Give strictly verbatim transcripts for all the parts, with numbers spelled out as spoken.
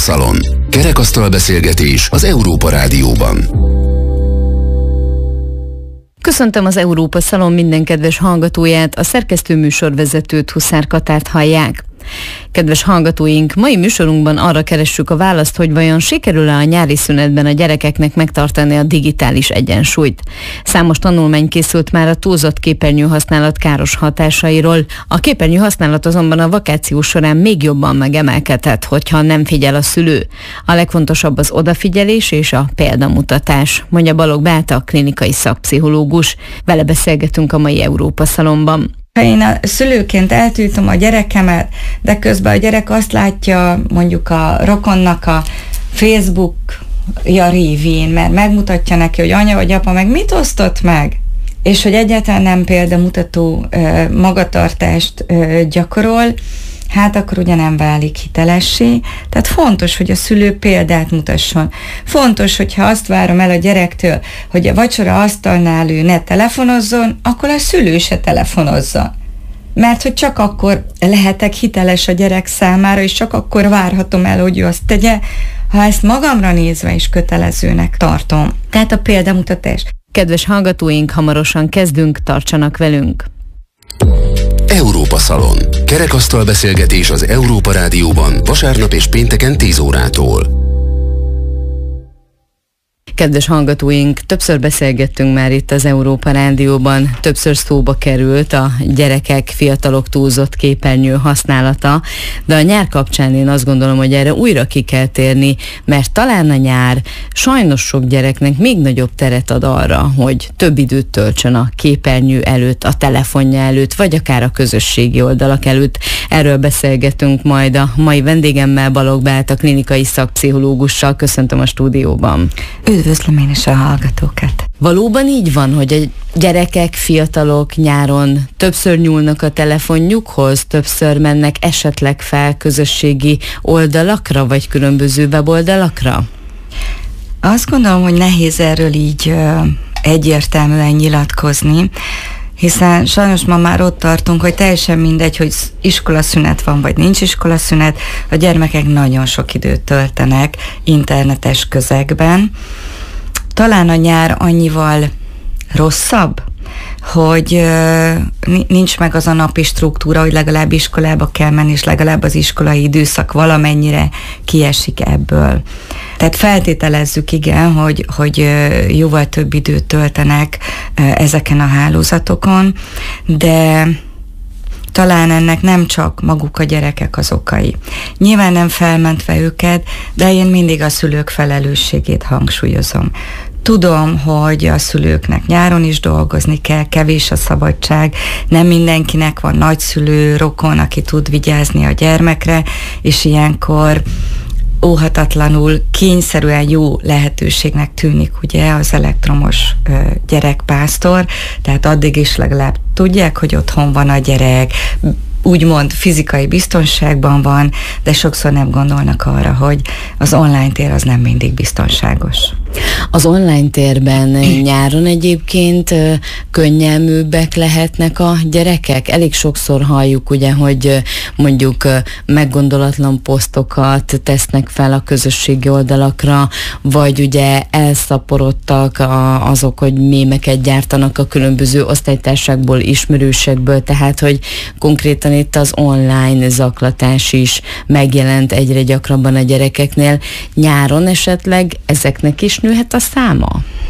Szalon. Kerekasztal beszélgetés az Európa Rádióban. Köszöntöm az Európa Szalon minden kedves hallgatóját, a szerkesztő műsorvezetőt, Huszár Katárt hallják. Kedves hallgatóink, mai műsorunkban arra keressük a választ, hogy vajon sikerül-e a nyári szünetben a gyerekeknek megtartani a digitális egyensúlyt. Számos tanulmány készült már a túlzott képernyő használat káros hatásairól. A képernyő használat azonban a vakáció során még jobban megemelkedhet, hogyha nem figyel a szülő. A legfontosabb az odafigyelés és a példamutatás, mondja Balogh Beáta, klinikai szakpszichológus. Vele beszélgetünk a mai Európa Szalonban. Ha én a szülőként eltiltom a gyerekemet, de közben a gyerek azt látja mondjuk a rokonnak a Facebookja révén, mert megmutatja neki, hogy anya vagy apa meg mit osztott meg, és hogy egyáltalán nem példamutató magatartást gyakorol, hát akkor ugye nem válik hitelessé. Tehát fontos, hogy a szülő példát mutasson. Fontos, hogyha azt várom el a gyerektől, hogy a vacsora asztalnál ő ne telefonozzon, akkor a szülő se telefonozzon. Mert hogy csak akkor lehetek hiteles a gyerek számára, és csak akkor várhatom el, hogy ő azt tegye, ha ezt magamra nézve is kötelezőnek tartom. Tehát a példamutatás. Kedves hallgatóink, hamarosan kezdünk, tartsanak velünk! Európa Szalon. Kerekasztal beszélgetés az Európa Rádióban vasárnap és pénteken tíz órától. Kedves hallgatóink, többször beszélgettünk már itt az Európa Rádióban, többször szóba került a gyerekek, fiatalok túlzott képernyő használata, de a nyár kapcsán én azt gondolom, hogy erre újra ki kell térni, mert talán a nyár sajnos sok gyereknek még nagyobb teret ad arra, hogy több időt töltsön a képernyő előtt, a telefonja előtt, vagy akár a közösségi oldalak előtt. Erről beszélgetünk majd a mai vendégemmel, Balogh Beáta, klinikai szakpszichológussal. Köszöntöm a stúdióban. Üdvözlöm én is a hallgatókat. Valóban így van, hogy a gyerekek, fiatalok nyáron többször nyúlnak a telefonjukhoz, többször mennek esetleg fel közösségi oldalakra, vagy különböző weboldalakra? Azt gondolom, hogy nehéz erről így ö, egyértelműen nyilatkozni, hiszen sajnos ma már ott tartunk, hogy teljesen mindegy, hogy iskolaszünet van, vagy nincs iskolaszünet, a gyermekek nagyon sok időt töltenek internetes közegben. Talán a nyár annyival rosszabb, hogy uh, nincs meg az a napi struktúra, hogy legalább iskolába kell menni, és legalább az iskolai időszak valamennyire kiesik ebből. Tehát feltételezzük, igen, hogy, hogy uh, jóval több időt töltenek uh, ezeken a hálózatokon, de talán ennek nem csak maguk a gyerekek az okai. Nyilván nem felmentve őket, de én mindig a szülők felelősségét hangsúlyozom. Tudom, hogy a szülőknek nyáron is dolgozni kell, kevés a szabadság, nem mindenkinek van nagyszülő, rokon, aki tud vigyázni a gyermekre, és ilyenkor óhatatlanul, kényszerűen jó lehetőségnek tűnik ugye az elektromos ö, gyerekpásztor, tehát addig is legalább tudják, hogy otthon van a gyerek, úgymond fizikai biztonságban van, de sokszor nem gondolnak arra, hogy az online tér az nem mindig biztonságos. Az online térben nyáron egyébként könnyelműbbek lehetnek a gyerekek? Elég sokszor halljuk ugye, hogy mondjuk meggondolatlan posztokat tesznek fel a közösségi oldalakra, vagy ugye elszaporodtak a, azok, hogy mémeket gyártanak a különböző osztálytársákból, ismerősekből, tehát hogy konkrétan itt az online zaklatás is megjelent egyre gyakrabban a gyerekeknél. Nyáron esetleg ezeknek is nőhet a száma?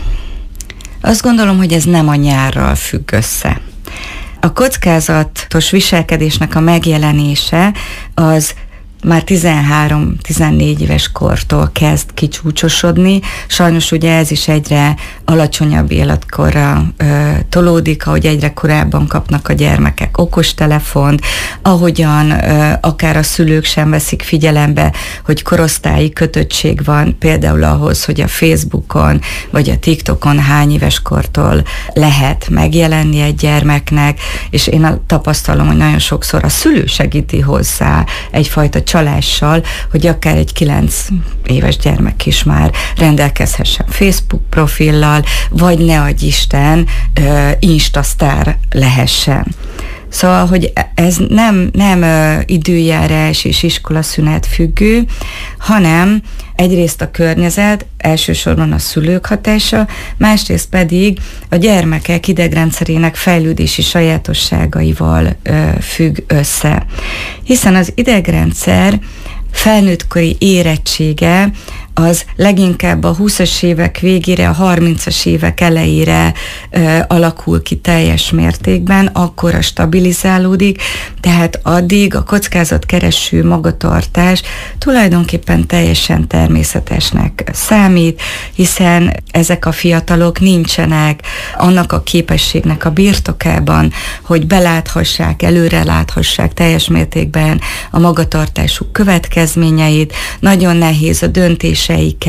Azt gondolom, hogy ez nem a nyárral függ össze. A kockázatos viselkedésnek a megjelenése az már tizenhárom-tizennégy éves kortól kezd kicsúcsosodni. Sajnos ugye ez is egyre alacsonyabb életkorra ö, tolódik, ahogy egyre korábban kapnak a gyermekek okostelefont, ahogyan ö, akár a szülők sem veszik figyelembe, hogy korosztályi kötöttség van, például ahhoz, hogy a Facebookon vagy a TikTokon hány éves kortól lehet megjelenni egy gyermeknek, és én tapasztalom, hogy nagyon sokszor a szülő segíti hozzá egyfajta csalással, hogy akár egy kilenc éves gyermek is már rendelkezhessen Facebook profillal, vagy ne adj Isten, uh, Instasztár lehessen. Szóval, hogy ez nem, nem időjárás és iskolaszünet függő, hanem egyrészt a környezet, elsősorban a szülők hatása, másrészt pedig a gyermekek idegrendszerének fejlődési sajátosságaival ö, függ össze. Hiszen az idegrendszer felnőttkori érettsége az leginkább a húszas évek végére, a harmincas évek elejére ö, alakul ki teljes mértékben, akkora stabilizálódik, tehát addig a kockázatkereső magatartás tulajdonképpen teljesen természetesnek számít, hiszen ezek a fiatalok nincsenek annak a képességnek a birtokában, hogy beláthassák, előre láthassák teljes mértékben a magatartásuk következményeit, nagyon nehéz a döntés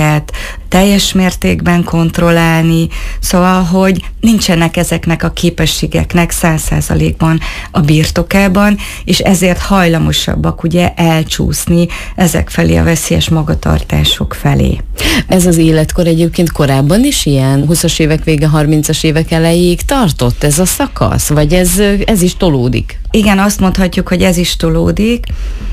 teljes mértékben kontrollálni, szóval, hogy nincsenek ezeknek a képességeknek száz százalékban a birtokában, és ezért hajlamosabbak ugye elcsúszni ezek felé, a veszélyes magatartások felé. Ez az életkor egyébként korábban is ilyen húszas évek vége, harmincas évek elejéig tartott ez a szakasz, vagy ez, ez is tolódik? Igen, azt mondhatjuk, hogy ez is tolódik.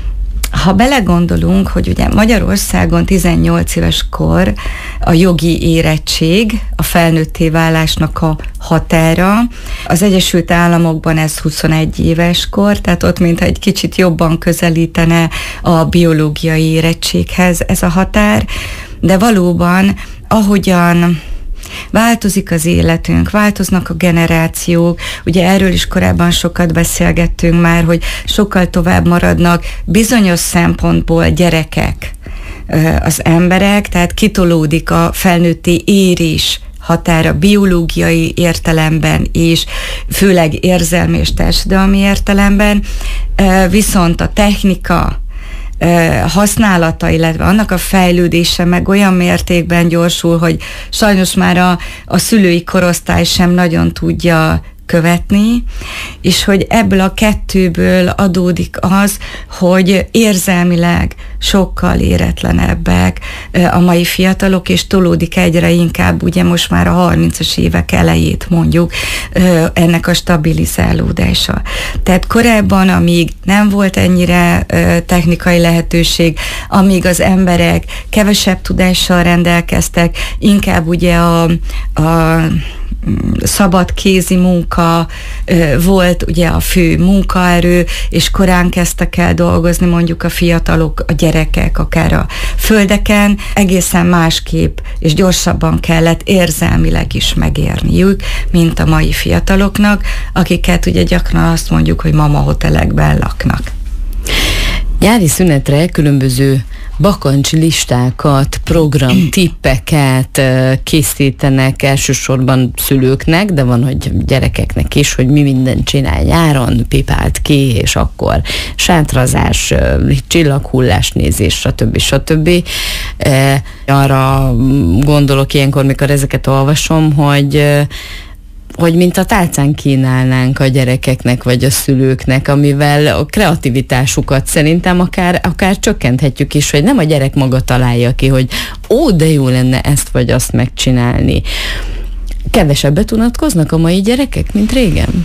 Ha belegondolunk, hogy ugye Magyarországon tizennyolc éves kor a jogi érettség, a felnőtté válásnak a határa, az Egyesült Államokban ez huszonegy éves kor, tehát ott mintha egy kicsit jobban közelítene a biológiai érettséghez ez a határ, de valóban ahogyan változik az életünk, változnak a generációk, ugye erről is korábban sokat beszélgettünk már, hogy sokkal tovább maradnak bizonyos szempontból gyerekek az emberek, tehát kitolódik a felnőtti érés határa biológiai értelemben és főleg érzelmi és társadalmi értelemben, viszont a technika használata, illetve annak a fejlődése meg olyan mértékben gyorsul, hogy sajnos már a, a szülői korosztály sem nagyon tudja követni, és hogy ebből a kettőből adódik az, hogy érzelmileg sokkal éretlenebbek a mai fiatalok, és tolódik egyre inkább, ugye most már a harmincas évek elejét mondjuk ennek a stabilizálódása. Tehát korábban, amíg nem volt ennyire technikai lehetőség, amíg az emberek kevesebb tudással rendelkeztek, inkább ugye a, a szabad kézi munka volt ugye a fő munkaerő, és korán kezdtek el dolgozni mondjuk a fiatalok, a gyerekek, akár a földeken, egészen másképp és gyorsabban kellett érzelmileg is megérniük, mint a mai fiataloknak, akiket ugye gyakran azt mondjuk, hogy mama hotelekben laknak. Nyári szünetre különböző bakancs listákat, program tippeket készítenek elsősorban szülőknek, de van, hogy gyerekeknek is, hogy mi mindent csinál nyáron, pipált ki, és akkor sátrazás, csillaghullás nézés, stb. stb. Arra gondolok ilyenkor, mikor ezeket olvasom, hogy hogy mint a tálcán kínálnánk a gyerekeknek vagy a szülőknek, amivel a kreativitásukat szerintem akár, akár csökkenthetjük is, hogy nem a gyerek maga találja ki, hogy ó, de jó lenne ezt vagy azt megcsinálni. Kevesebbet unatkoznak a mai gyerekek, mint régen?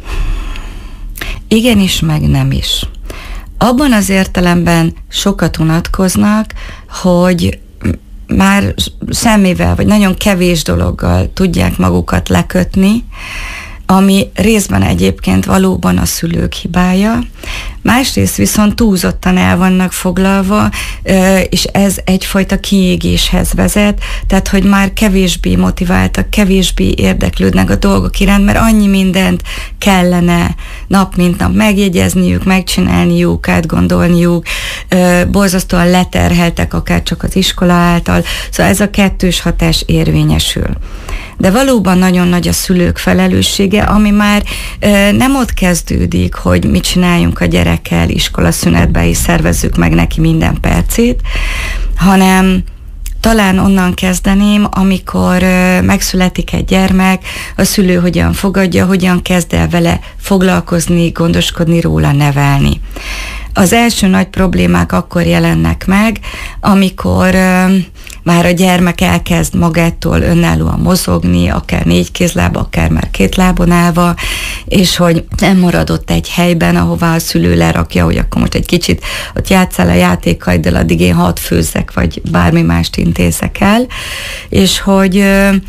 Igenis, meg nem is. Abban az értelemben sokat unatkoznak, hogy már semmivel, vagy nagyon kevés dologgal tudják magukat lekötni, ami részben egyébként valóban a szülők hibája, másrészt viszont túlzottan el vannak foglalva, és ez egyfajta kiégéshez vezet, tehát hogy már kevésbé motiváltak, kevésbé érdeklődnek a dolgok iránt, mert annyi mindent kellene nap mint nap megjegyezniük, megcsinálniuk, átgondolniuk, borzasztóan leterheltek akár csak az iskola által, szóval ez a kettős hatás érvényesül. De valóban nagyon nagy a szülők felelőssége, ami már e, nem ott kezdődik, hogy mit csináljunk a gyerekkel iskolaszünetben, és szervezzük meg neki minden percét, hanem talán onnan kezdeném, amikor e, megszületik egy gyermek, a szülő hogyan fogadja, hogyan kezd el vele foglalkozni, gondoskodni róla, nevelni. Az első nagy problémák akkor jelennek meg, amikor e, már a gyermek elkezd magától önállóan mozogni, akár négy kézlába, akár már két lábon állva, és hogy nem maradott egy helyben, ahová a szülő lerakja, hogy akkor most egy kicsit ott játsszál a játékaiddal, addig én hadd főzzek, vagy bármi mást intézek el, és hogy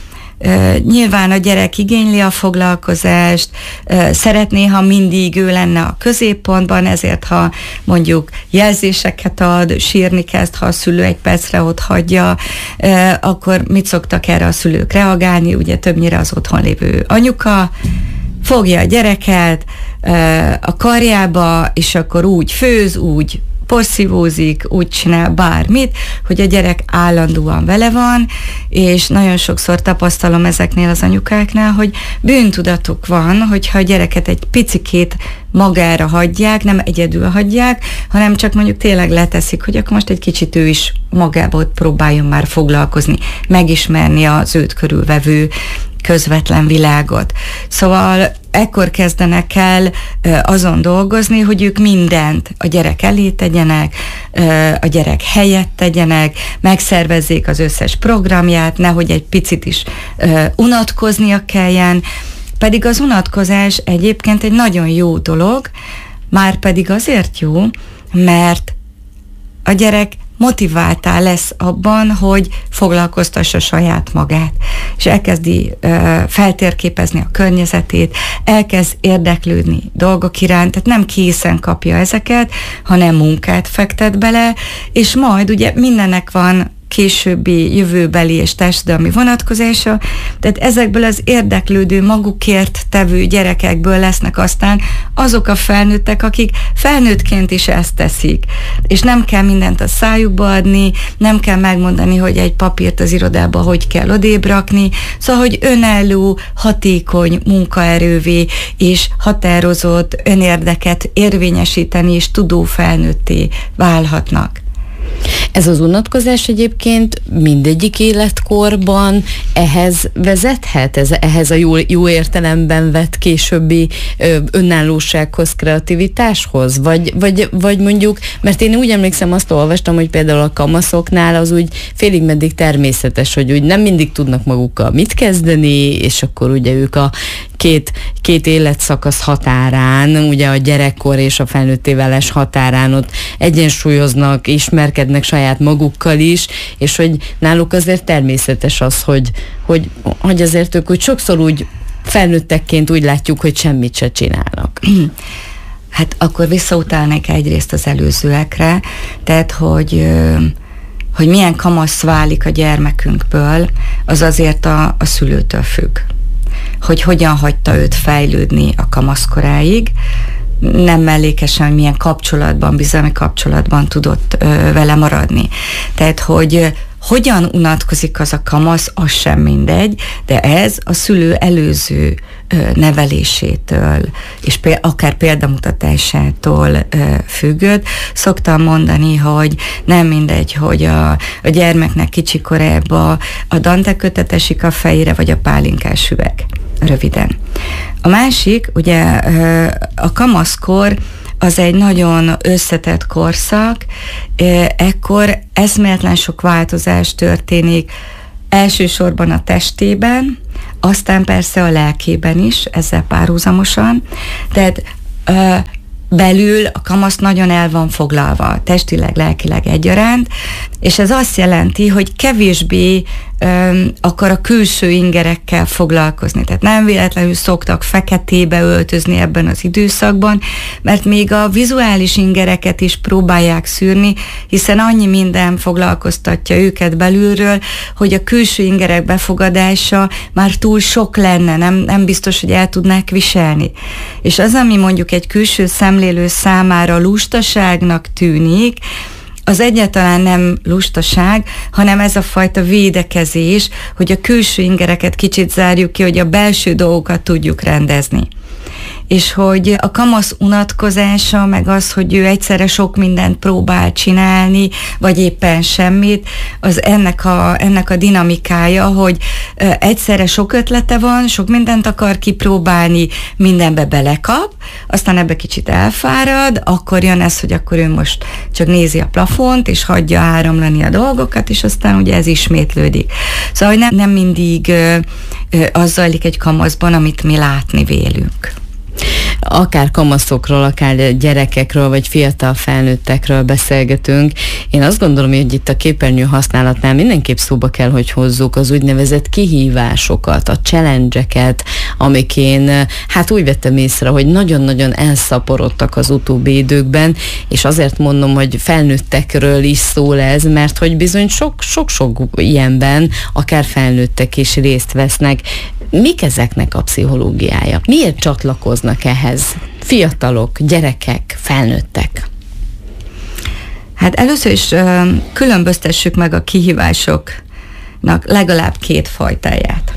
Uh, nyilván a gyerek igényli a foglalkozást, uh, szeretné, ha mindig ő lenne a középpontban, ezért ha mondjuk jelzéseket ad, sírni kezd, ha a szülő egy percre ott hagyja, uh, akkor mit szoktak erre a szülők reagálni? Ugye többnyire az otthon lévő anyuka fogja a gyereket uh, a karjába, és akkor úgy főz, úgy porszívózik, úgy csinál bármit, hogy a gyerek állandóan vele van, és nagyon sokszor tapasztalom ezeknél az anyukáknál, hogy bűntudatuk van, hogyha a gyereket egy picikét magára hagyják, nem egyedül hagyják, hanem csak mondjuk tényleg leteszik, hogy akkor most egy kicsit ő is magából próbáljon már foglalkozni, megismerni az őt körülvevő közvetlen világot. Szóval ekkor kezdenek el azon dolgozni, hogy ők mindent a gyerek elé tegyenek, a gyerek helyett tegyenek, megszervezzék az összes programját, nehogy egy picit is unatkoznia kelljen, pedig az unatkozás egyébként egy nagyon jó dolog, már pedig azért jó, mert a gyerek motiváltá lesz abban, hogy foglalkoztassa saját magát, és elkezdi uh, feltérképezni a környezetét, elkezd érdeklődni dolgok iránt, tehát nem készen kapja ezeket, hanem munkát fektet bele, és majd ugye mindennek van későbbi jövőbeli és társadalmi vonatkozása, tehát ezekből az érdeklődő, magukért tevő gyerekekből lesznek aztán azok a felnőttek, akik felnőttként is ezt teszik, és nem kell mindent a szájukba adni, nem kell megmondani, hogy egy papírt az irodába hogy kell odébb rakni, szóval, hogy önálló, hatékony munkaerővé és határozott önérdeket érvényesíteni és tudó felnőtté válhatnak. Ez az unatkozás egyébként mindegyik életkorban ehhez vezethet? Ez, ehhez a jó, jó értelemben vett későbbi ö, önállósághoz, kreativitáshoz? Vagy, vagy, vagy mondjuk, mert én úgy emlékszem, azt olvastam, hogy például a kamaszoknál az úgy félig meddig természetes, hogy úgy nem mindig tudnak magukkal mit kezdeni, és akkor ugye ők a két, két életszakasz határán, ugye a gyerekkor és a felnőtté válás határán ott egyensúlyoznak, ismerkednek saját magukkal is, és hogy náluk azért természetes az, hogy, hogy, hogy azért ők úgy sokszor úgy felnőttekként úgy látjuk, hogy semmit se csinálnak. Hát akkor visszautalnék egyrészt az előzőekre, tehát hogy hogy milyen kamasz válik a gyermekünkből, az azért a, a szülőtől függ. Hogy hogyan hagyta őt fejlődni a kamaszkoráig, nem mellékesen, hogy milyen kapcsolatban, bizalmi kapcsolatban tudott ö, vele maradni. Tehát, hogy hogyan unatkozik az a kamasz, az sem mindegy, de ez a szülő előző ö, nevelésétől, és pé- akár példamutatásától ö, függött. Szoktam mondani, hogy nem mindegy, hogy a, a gyermeknek kicsikorában a Dante kötet esik a fejére, vagy a pálinkás üveg. Röviden. A másik, ugye a kamaszkor az egy nagyon összetett korszak, ekkor eszméletlen sok változás történik, elsősorban a testében, aztán persze a lelkében is, ezzel párhuzamosan, tehát belül a kamasz nagyon el van foglalva, testileg, lelkileg egyaránt, és ez azt jelenti, hogy kevésbé öm, akar a külső ingerekkel foglalkozni. Tehát nem véletlenül szoktak feketébe öltözni ebben az időszakban, mert még a vizuális ingereket is próbálják szűrni, hiszen annyi minden foglalkoztatja őket belülről, hogy a külső ingerek befogadása már túl sok lenne, nem, nem biztos, hogy el tudnák viselni. És az, ami mondjuk egy külső szemlélő számára lustaságnak tűnik, az egyáltalán nem lustaság, hanem ez a fajta védekezés, hogy a külső ingereket kicsit zárjuk ki, hogy a belső dolgokat tudjuk rendezni. és hogy a kamasz unatkozása, meg az, hogy ő egyszerre sok mindent próbál csinálni, vagy éppen semmit, az ennek a, ennek a dinamikája, hogy egyszerre sok ötlete van, sok mindent akar kipróbálni, mindenbe belekap, aztán ebbe kicsit elfárad, akkor jön ez, hogy akkor ő most csak nézi a plafont, és hagyja áramlani a dolgokat, és aztán ugye ez ismétlődik. Szóval nem, nem mindig ö, ö, az zajlik egy kamaszban, amit mi látni vélünk. Akár kamaszokról, akár gyerekekről, vagy fiatal felnőttekről beszélgetünk. Én azt gondolom, hogy itt a képernyő használatnál mindenképp szóba kell, hogy hozzuk az úgynevezett kihívásokat, a challenge-eket, amik én hát úgy vettem észre, hogy nagyon-nagyon elszaporodtak az utóbbi időkben, és azért mondom, hogy felnőttekről is szól ez, mert hogy bizony sok-sok ilyenben akár felnőttek is részt vesznek. Mik ezeknek a pszichológiája? Miért csatlakoznak ehhez fiatalok, gyerekek, felnőttek? Hát először is ö, különböztessük meg a kihívásoknak legalább két fajtáját.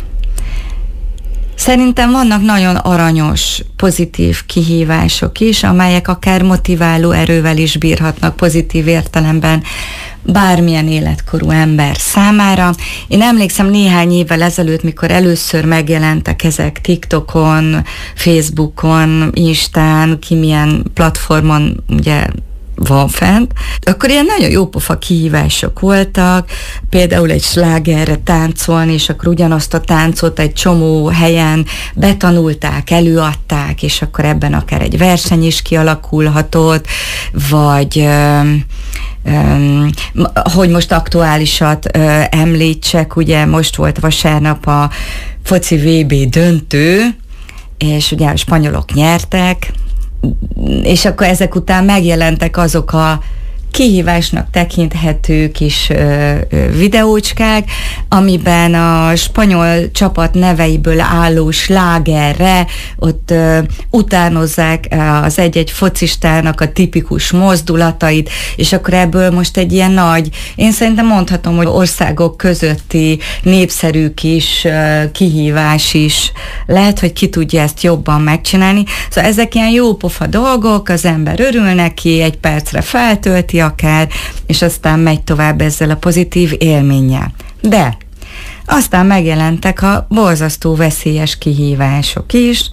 Szerintem vannak nagyon aranyos, pozitív kihívások is, amelyek akár motiváló erővel is bírhatnak pozitív értelemben bármilyen életkorú ember számára. Én emlékszem néhány évvel ezelőtt, mikor először megjelentek ezek TikTokon, Facebookon, Instán, ki milyen platformon ugye van fent, akkor ilyen nagyon jópofa kihívások voltak, például egy slágerre táncolni, és akkor ugyanazt a táncot egy csomó helyen betanulták, előadták, és akkor ebben akár egy verseny is kialakulhatott, vagy öm, öm, hogy most aktuálisat ö, említsek, ugye most volt vasárnap a foci vé bé döntő, és ugye a spanyolok nyertek, és akkor ezek után megjelentek azok a kihívásnak tekinthető kis ö, ö, videócskák, amiben a spanyol csapat neveiből álló slágerre ott ö, utánozzák az egy-egy focistának a tipikus mozdulatait, és akkor ebből most egy ilyen nagy, én szerintem mondhatom, hogy országok közötti népszerű kis ö, kihívás is lehet, hogy ki tudja ezt jobban megcsinálni. Szóval ezek ilyen jópofa dolgok, az ember örül neki, egy percre feltölti akár, és aztán megy tovább ezzel a pozitív élménnyel. De aztán megjelentek a borzasztó veszélyes kihívások is,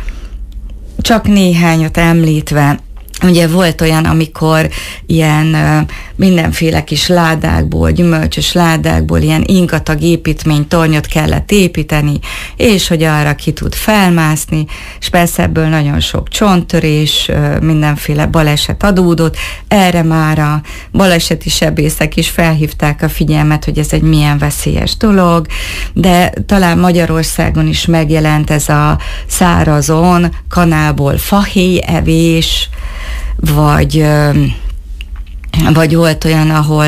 csak néhányat említve. Ugye volt olyan, amikor ilyen ö, mindenféle kis ládákból, gyümölcsös ládákból ilyen ingatag építmény, tornyot kellett építeni, és hogy arra ki tud felmászni, és persze ebből nagyon sok csonttörés, ö, mindenféle baleset adódott. Erre már a baleseti sebészek is felhívták a figyelmet, hogy ez egy milyen veszélyes dolog, de talán Magyarországon is megjelent ez a szárazon, kanálból fahéj evés, vagy, vagy volt olyan, ahol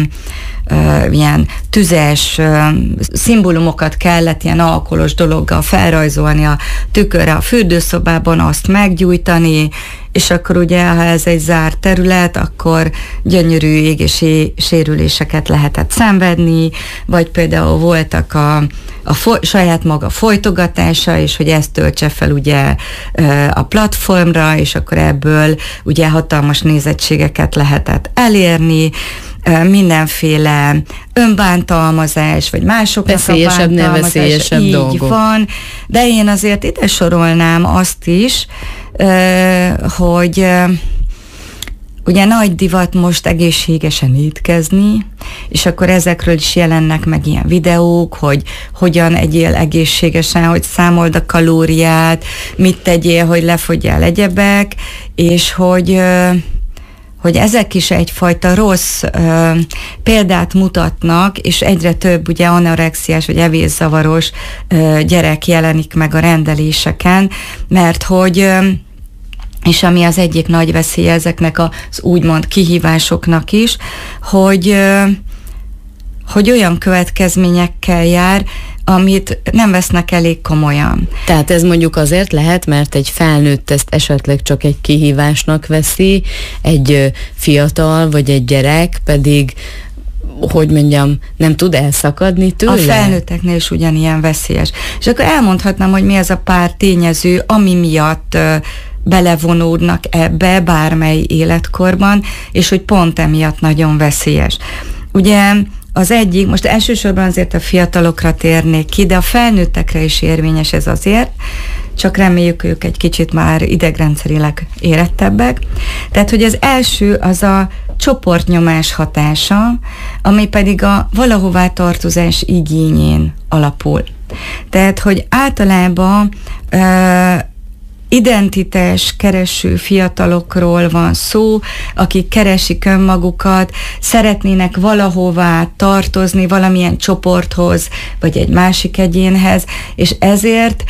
Uh, ilyen tüzes uh, szimbólumokat kellett ilyen alkoholos dologgal felrajzolni a tükörre a fürdőszobában, azt meggyújtani, és akkor ugye, ha ez egy zárt terület, akkor gyönyörű égési sérüléseket lehetett szenvedni, vagy például voltak a, a fo- saját maga folytogatása, és hogy ezt töltse fel ugye a platformra, és akkor ebből ugye hatalmas nézettségeket lehetett elérni, mindenféle önbántalmazás, vagy másoknak veszélyesebb, a bántalmazás, veszélyesebb így dolgok. van, de én azért ide sorolnám azt is, hogy ugye nagy divat most egészségesen étkezni, és akkor ezekről is jelennek meg ilyen videók, hogy hogyan egyél egészségesen, hogy számold a kalóriát, mit tegyél, hogy lefogyjál egyebek, és hogy hogy ezek is egyfajta rossz ö, példát mutatnak, és egyre több ugye anorexiás vagy evészavaros ö, gyerek jelenik meg a rendeléseken, mert hogy ö, és ami az egyik nagy veszély ezeknek az úgymond kihívásoknak is, hogy, ö, hogy olyan következményekkel jár, amit nem vesznek elég komolyan. Tehát ez mondjuk azért lehet, mert egy felnőtt ezt esetleg csak egy kihívásnak veszi, egy fiatal vagy egy gyerek pedig hogy mondjam, nem tud elszakadni tőle? A felnőtteknél is ugyanilyen veszélyes. És akkor elmondhatnám, hogy mi az a pár tényező, ami miatt belevonódnak ebbe bármely életkorban, és hogy pont emiatt nagyon veszélyes. Ugye az egyik, most elsősorban azért a fiatalokra térnék ki, de a felnőttekre is érvényes ez azért, csak reméljük ők egy kicsit már idegrendszerileg érettebbek. Tehát, hogy az első az a csoportnyomás hatása, ami pedig a valahová tartozás igényén alapul. Tehát, hogy általában uh, identitás kereső fiatalokról van szó, akik keresik önmagukat, szeretnének valahová tartozni, valamilyen csoporthoz, vagy egy másik egyénhez, és ezért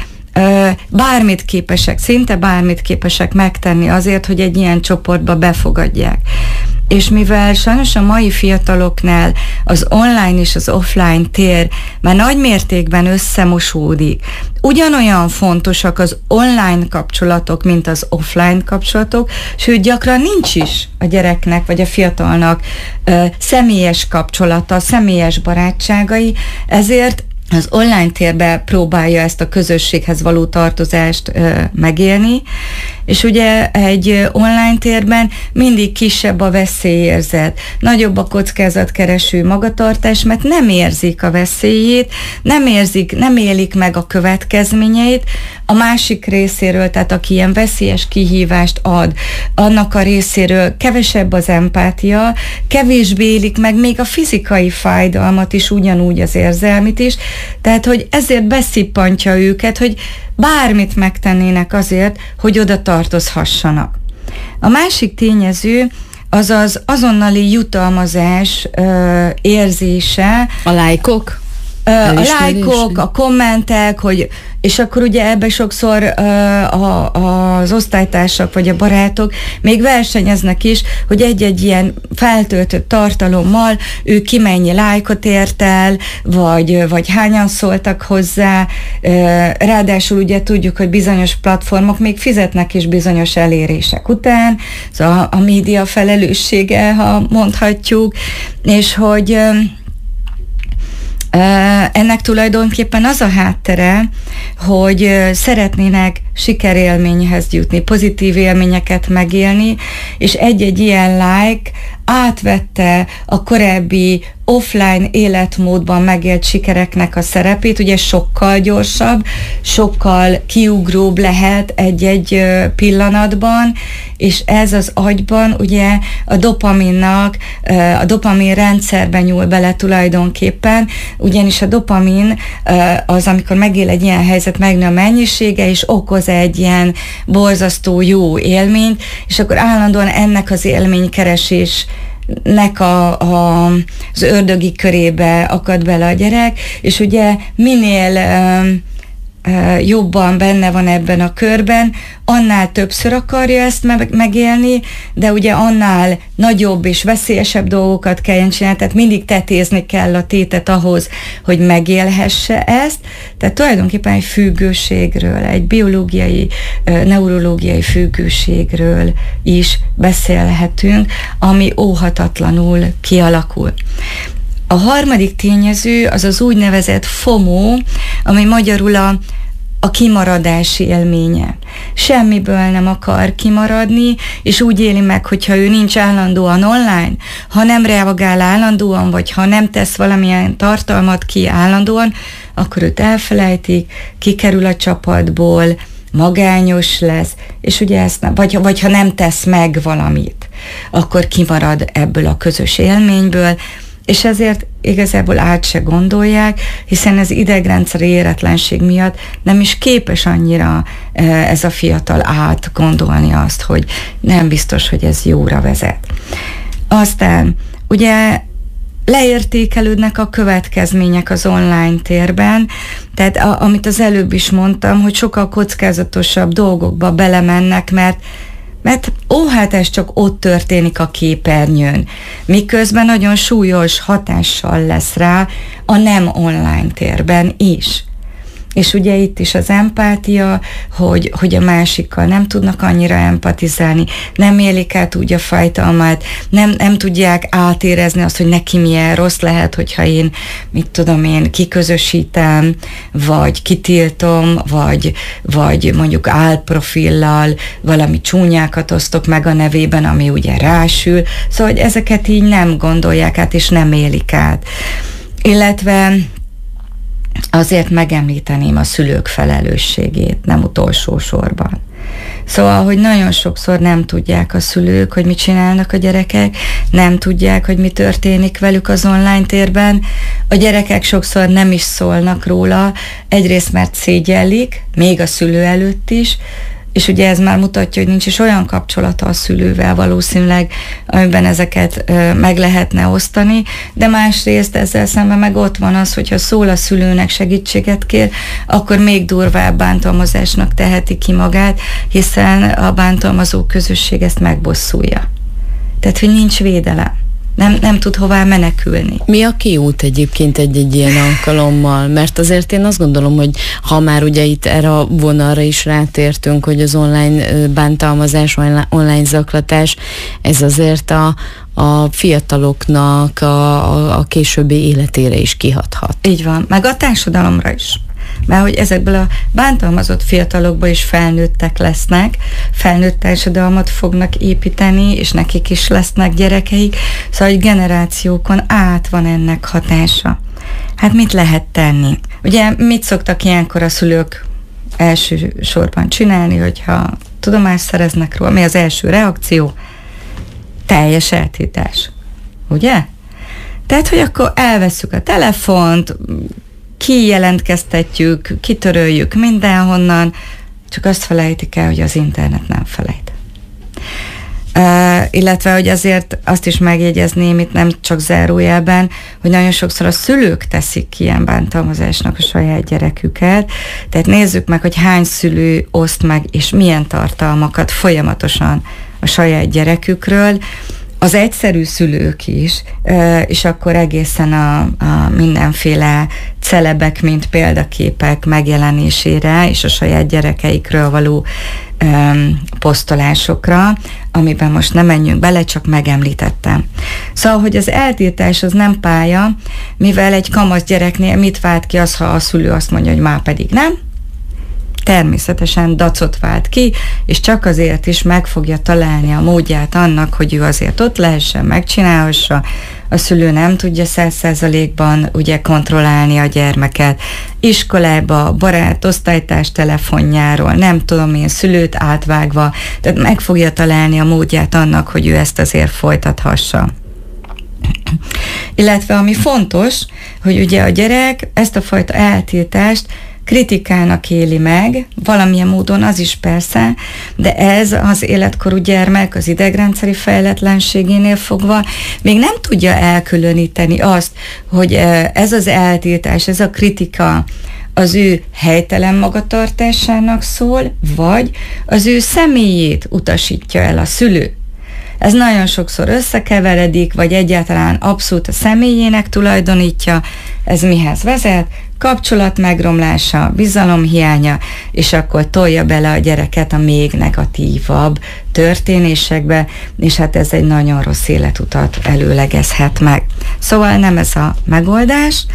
bármit képesek, szinte bármit képesek megtenni azért, hogy egy ilyen csoportba befogadják. És mivel sajnos a mai fiataloknál az online és az offline tér már nagy mértékben összemosódik, ugyanolyan fontosak az online kapcsolatok, mint az offline kapcsolatok, sőt gyakran nincs is a gyereknek vagy a fiatalnak ö, személyes kapcsolata, személyes barátságai, ezért az online térbe próbálja ezt a közösséghez való tartozást ö, megélni, és ugye egy online térben mindig kisebb a veszélyérzet, nagyobb a kockázatkereső magatartás, mert nem érzik a veszélyét, nem érzik, nem élik meg a következményeit, a másik részéről, tehát aki ilyen veszélyes kihívást ad, annak a részéről kevesebb az empátia, kevésbé élik meg még a fizikai fájdalmat is, ugyanúgy az érzelmit is, tehát hogy ezért beszippantja őket, hogy bármit megtennének azért, hogy oda tartozhassanak. A másik tényező az az azonnali jutalmazás ö, érzése. A lájkok? A lájkok, a kommentek, hogy, és akkor ugye ebben sokszor uh, a, az osztálytársak vagy a barátok még versenyeznek is, hogy egy-egy ilyen feltöltött tartalommal ő ki mennyi lájkot ért el, vagy, vagy hányan szóltak hozzá. Uh, ráadásul ugye tudjuk, hogy bizonyos platformok még fizetnek is bizonyos elérések után, szóval a, a média felelőssége, ha mondhatjuk, és hogy uh, ennek tulajdonképpen az a háttere, hogy szeretnének sikerélményhez jutni, pozitív élményeket megélni, és egy-egy ilyen like átvette a korábbi offline életmódban megélt sikereknek a szerepét, ugye sokkal gyorsabb, sokkal kiugróbb lehet egy-egy pillanatban, és ez az agyban ugye a dopaminnak, a dopamin rendszerben nyúl bele tulajdonképpen, ugyanis a dopamin az, amikor megél egy ilyen helyzet, megnő a mennyisége, és okoz egy ilyen borzasztó jó élményt, és akkor állandóan ennek az élménykeresés nek a, a, az ördögi körébe akad bele a gyerek, és ugye minél um, uh, jobban benne van ebben a körben, annál többször akarja ezt me- megélni, de ugye annál nagyobb és veszélyesebb dolgokat kelljen csinálni, tehát mindig tetézni kell a tétet ahhoz, hogy megélhesse ezt, tehát tulajdonképpen egy függőségről, egy biológiai, neurológiai függőségről is beszélhetünk, ami óhatatlanul kialakul. A harmadik tényező az az úgynevezett FOMO, ami magyarul a a kimaradás élménye. Semmiből nem akar kimaradni, és úgy éli meg, hogyha ő nincs állandóan online, ha nem reagál állandóan, vagy ha nem tesz valamilyen tartalmat ki állandóan, akkor őt elfelejtik, kikerül a csapatból, magányos lesz, és ugye ezt nem, vagy, vagy ha nem tesz meg valamit, akkor kimarad ebből a közös élményből, és ezért igazából át se gondolják, hiszen az idegrendszeri éretlenség miatt nem is képes annyira ez a fiatal átgondolni azt, hogy nem biztos, hogy ez jóra vezet. Aztán ugye leértékelődnek a következmények az online térben, tehát a, amit az előbb is mondtam, hogy sokkal kockázatosabb dolgokba belemennek, mert Mert ó, hát ez csak ott történik a képernyőn, miközben nagyon súlyos hatással lesz rá a nem online térben is. És ugye itt is az empátia, hogy, hogy a másikkal nem tudnak annyira empatizálni, nem élik át úgy a fájdalmát, nem, nem tudják átérezni azt, hogy neki milyen rossz lehet, hogyha én, mit tudom én, kiközösítem, vagy kitiltom, vagy, vagy mondjuk álprofillal valami csúnyákat osztok meg a nevében, ami ugye rásül. Szóval, hogy ezeket így nem gondolják át, és nem élik át. Illetve azért megemlíteném a szülők felelősségét, nem utolsó sorban. Szóval, hogy nagyon sokszor nem tudják a szülők, hogy mit csinálnak a gyerekek, nem tudják, hogy mi történik velük az online térben. A gyerekek sokszor nem is szólnak róla, egyrészt mert szégyellik, még a szülő előtt is, és ugye ez már mutatja, hogy nincs is olyan kapcsolata a szülővel valószínűleg, amiben ezeket ö, meg lehetne osztani, de másrészt ezzel szemben meg ott van az, hogyha szól a szülőnek, segítséget kér, akkor még durvább bántalmazásnak teheti ki magát, hiszen a bántalmazó közösség ezt megbosszulja. Tehát, hogy nincs védelem. Nem, nem tud hová menekülni. Mi a kiút egyébként egy-egy ilyen alkalommal? Mert azért én azt gondolom, hogy ha már ugye itt erre a vonalra is rátértünk, hogy az online bántalmazás, online zaklatás, ez azért a, a fiataloknak a, a, a későbbi életére is kihathat. Így van, meg a társadalomra is. Mert hogy ezekből a bántalmazott fiatalokból is felnőttek lesznek, felnőtt társadalmat fognak építeni, és nekik is lesznek gyerekeik, szóval hogy generációkon át van ennek hatása. Hát mit lehet tenni? Ugye mit szoktak ilyenkor a szülők elsősorban csinálni, hogyha tudomást szereznek róla? Mi az első reakció? Teljes eltiltás. Ugye? Tehát, hogy akkor elvesszük a telefont, kijelentkeztetjük, kitöröljük mindenhonnan, csak azt felejtik el, hogy az internet nem felejt. Uh, illetve, hogy azért azt is megjegyezném itt nem csak zárójelben, hogy nagyon sokszor a szülők teszik ki ilyen bántalmazásnak a saját gyereküket, tehát nézzük meg, hogy hány szülő oszt meg, és milyen tartalmakat folyamatosan a saját gyerekükről, az egyszerű szülők is, és akkor egészen a, a mindenféle celebek, mint példaképek megjelenésére, és a saját gyerekeikről való um, posztolásokra, amiben most nem menjünk bele, csak megemlítettem. Szóval, hogy az eltiltás az nem pálya, mivel egy kamasz gyereknél mit vált ki az, ha a szülő azt mondja, hogy már pedig nem, természetesen dacot vált ki, és csak azért is meg fogja találni a módját annak, hogy ő azért ott lehessen, megcsinálhassa. A szülő nem tudja száz százalékban ugye kontrollálni a gyermeket. Iskolába, barát, osztálytárs telefonjáról, nem tudom én, szülőt átvágva, tehát meg fogja találni a módját annak, hogy ő ezt azért folytathassa. Illetve ami fontos, hogy ugye a gyerek ezt a fajta eltiltást kritikának éli meg, valamilyen módon az is persze, de ez az életkorú gyermek az idegrendszeri fejletlenségénél fogva még nem tudja elkülöníteni azt, hogy ez az eltiltás, ez a kritika az ő helytelen magatartásának szól, vagy az ő személyét utasítja el a szülő. Ez nagyon sokszor összekeveredik, vagy egyáltalán abszolút a személyének tulajdonítja. Ez mihez vezet? Kapcsolat megromlása, bizalomhiánya, és akkor tolja bele a gyereket a még negatívabb történésekbe, és hát ez egy nagyon rossz életutat előlegezhet meg. Szóval nem ez a megoldás.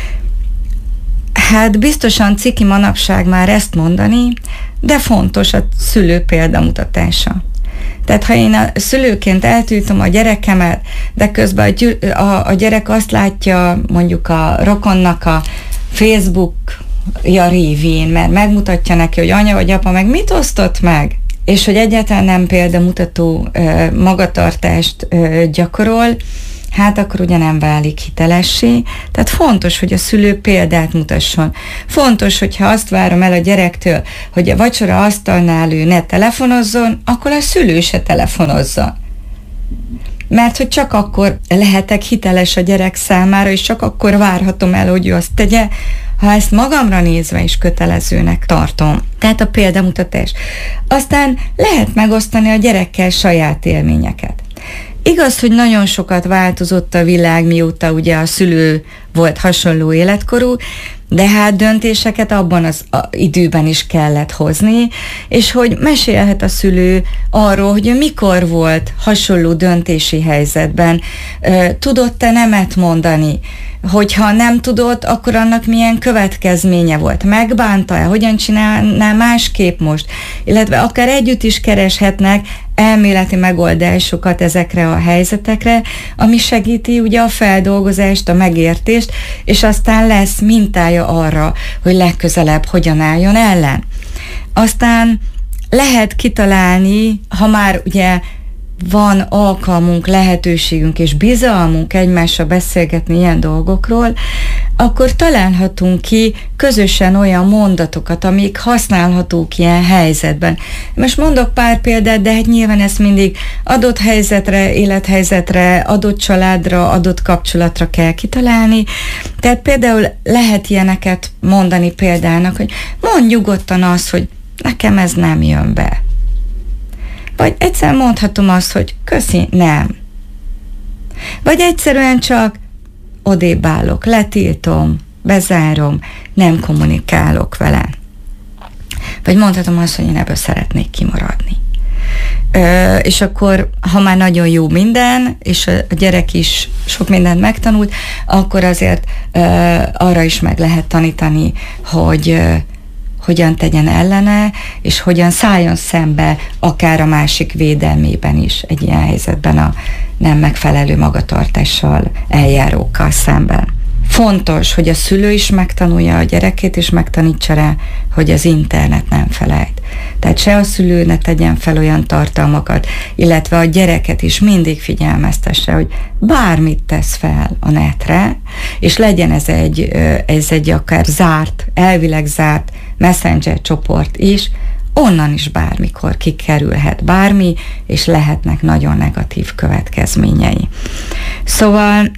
Hát biztosan ciki manapság már ezt mondani, de fontos a szülő példamutatása. Tehát ha én a szülőként eltiltom a gyerekemet, de közben a, gyü- a, a gyerek azt látja mondjuk a rokonnak a Facebookja révén, mert megmutatja neki, hogy anya vagy apa meg mit osztott meg, és hogy egyáltalán nem példamutató ö, magatartást ö, gyakorol, hát akkor ugye nem válik hitelessé. Tehát fontos, hogy a szülő példát mutasson. Fontos, hogyha azt várom el a gyerektől, hogy a vacsora asztalnál ő ne telefonozzon, akkor a szülő se telefonozzon. Mert hogy csak akkor lehetek hiteles a gyerek számára, és csak akkor várhatom el, hogy ő azt tegye, ha ezt magamra nézve is kötelezőnek tartom. Tehát a példamutatás. Aztán lehet megosztani a gyerekkel saját élményeket. Igaz, hogy nagyon sokat változott a világ, mióta ugye a szülő volt hasonló életkorú, de hát döntéseket abban az időben is kellett hozni, és hogy mesélhet a szülő arról, hogy mikor volt hasonló döntési helyzetben, tudott-e nemet mondani, hogyha nem tudott, akkor annak milyen következménye volt, megbánta-e, hogyan csinálná másképp most, illetve akár együtt is kereshetnek elméleti megoldásokat ezekre a helyzetekre, ami segíti ugye a feldolgozást, a megértést, és aztán lesz mintája arra, hogy legközelebb hogyan álljon ellen. Aztán lehet kitalálni, ha már ugye van alkalmunk, lehetőségünk és bizalmunk egymással beszélgetni ilyen dolgokról, akkor találhatunk ki közösen olyan mondatokat, amik használhatók ilyen helyzetben. Most mondok pár példát, de hát nyilván ezt mindig adott helyzetre, élethelyzetre, adott családra, adott kapcsolatra kell kitalálni. Tehát például lehet ilyeneket mondani példának, hogy mondd nyugodtan azt, hogy nekem ez nem jön be. Vagy egyszer mondhatom azt, hogy köszi, nem. Vagy egyszerűen csak odébb állok, letiltom, bezárom, nem kommunikálok vele. Vagy mondhatom azt, hogy én ebből szeretnék kimaradni. Ö, és akkor, ha már nagyon jó minden, és a gyerek is sok mindent megtanult, akkor azért ö, arra is meg lehet tanítani, hogy ö, hogyan tegyen ellene, és hogyan szálljon szembe akár a másik védelmében is egy ilyen helyzetben a nem megfelelő magatartással, eljárókkal szemben. Fontos, hogy a szülő is megtanulja a gyerekét, és megtanítsa rá, hogy az internet nem felejt. Tehát se a szülő ne tegyen fel olyan tartalmakat, illetve a gyereket is mindig figyelmeztesse, hogy bármit tesz fel a netre, és legyen ez egy, ez egy akár zárt, elvileg zárt messenger csoport is, onnan is bármikor kikerülhet bármi, és lehetnek nagyon negatív következményei. Szóval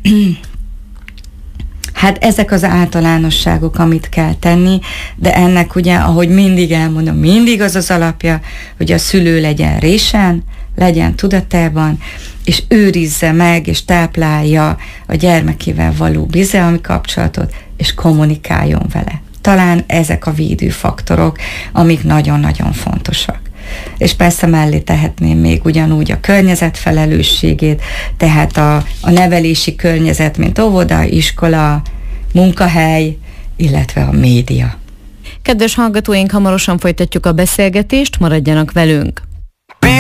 hát ezek az általánosságok, amit kell tenni, de ennek ugye, ahogy mindig elmondom, mindig az az alapja, hogy a szülő legyen résen, legyen tudatában, és őrizze meg, és táplálja a gyermekével való bizalmi kapcsolatot, és kommunikáljon vele. Talán ezek a védőfaktorok, amik nagyon-nagyon fontosak. És persze mellé tehetném még ugyanúgy a környezet felelősségét, tehát a, a nevelési környezet, mint óvoda, iskola, munkahely, illetve a média. Kedves hallgatóink, hamarosan folytatjuk a beszélgetést, maradjanak velünk!